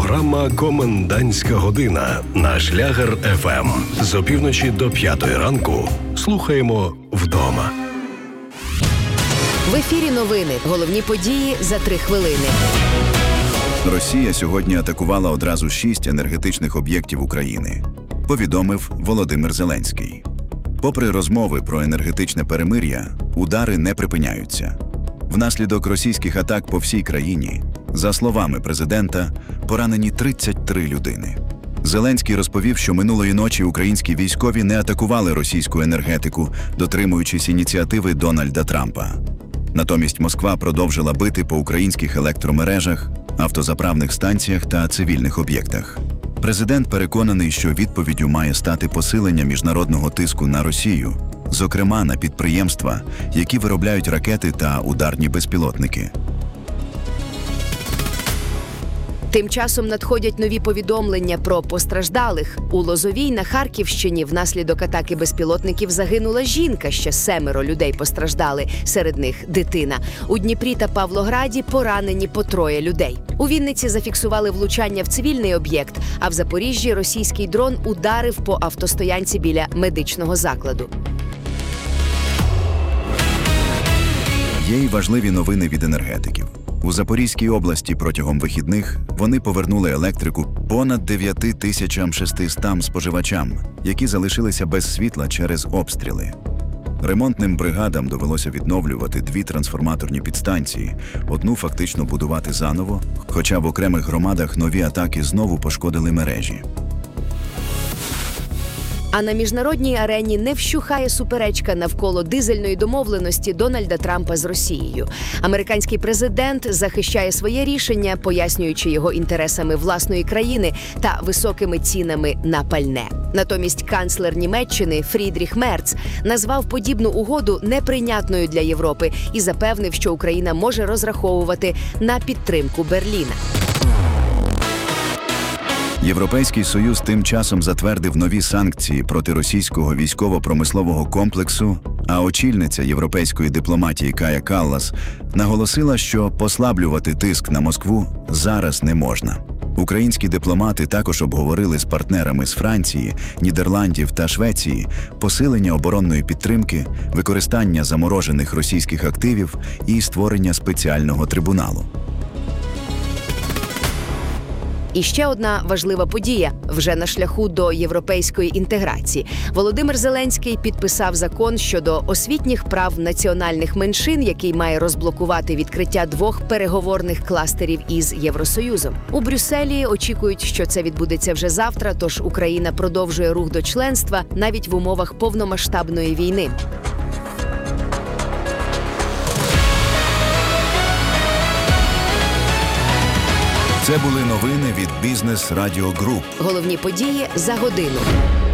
Програма «Комендантська година» на Шлягер ФМ. З опівночі до 5 ранку слухаємо вдома. В ефірі новини. Головні події за 3 хвилини. Росія сьогодні атакувала одразу 6 енергетичних об'єктів України, повідомив Володимир Зеленський. Попри розмови про енергетичне перемир'я, удари не припиняються. Внаслідок російських атак по всій країні, за словами президента, поранені 33 людини. Зеленський розповів, що минулої ночі українські військові не атакували російську енергетику, дотримуючись ініціативи Дональда Трампа. Натомість Москва продовжила бити по українських електромережах, автозаправних станціях та цивільних об'єктах. Президент переконаний, що відповіддю має стати посилення міжнародного тиску на Росію, зокрема на підприємства, які виробляють ракети та ударні безпілотники. Тим часом надходять нові повідомлення про постраждалих. У Лозовій на Харківщині внаслідок атаки безпілотників загинула жінка, ще 7 людей постраждали, серед них дитина. У Дніпрі та Павлограді поранені по 3 людей. У Вінниці зафіксували влучання в цивільний об'єкт, а в Запоріжжі російський дрон ударив по автостоянці біля медичного закладу. Є й важливі новини від енергетиків. У Запорізькій області протягом вихідних вони повернули електрику понад 9600 споживачам, які залишилися без світла через обстріли. Ремонтним бригадам довелося відновлювати 2 трансформаторні підстанції, одну фактично будувати заново, хоча в окремих громадах нові атаки знову пошкодили мережі. А на міжнародній арені не вщухає суперечка навколо дизельної домовленості Дональда Трампа з Росією. Американський президент захищає своє рішення, пояснюючи його інтересами власної країни та високими цінами на пальне. Натомість канцлер Німеччини Фрідріх Мерц назвав подібну угоду неприйнятною для Європи і запевнив, що Україна може розраховувати на підтримку Берліна. Європейський Союз тим часом затвердив нові санкції проти російського військово-промислового комплексу, а очільниця європейської дипломатії Кая Каллас наголосила, що послаблювати тиск на Москву зараз не можна. Українські дипломати також обговорили з партнерами з Франції, Нідерландів та Швеції посилення оборонної підтримки, використання заморожених російських активів і створення спеціального трибуналу. І ще одна важлива подія вже на шляху до європейської інтеграції. Володимир Зеленський підписав закон щодо освітніх прав національних меншин, який має розблокувати відкриття 2 переговорних кластерів із Євросоюзом. У Брюсселі очікують, що це відбудеться вже завтра, тож Україна продовжує рух до членства навіть в умовах повномасштабної війни. Це були новини від Бізнес Радіо Груп. Головні події за годину.